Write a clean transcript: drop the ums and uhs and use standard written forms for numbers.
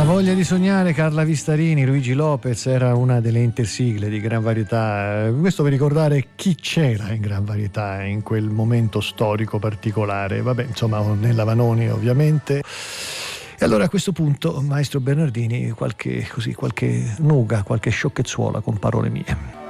Voglia di sognare, Carla Vistarini, Luigi Lopez, era una delle intersigle di Gran Varietà. Questo per ricordare chi c'era in Gran Varietà in quel momento storico particolare. Vabbè, insomma, Ornella Vanoni ovviamente. E allora a questo punto, maestro Bernardini, qualche nuga, qualche sciocchezzuola con parole mie.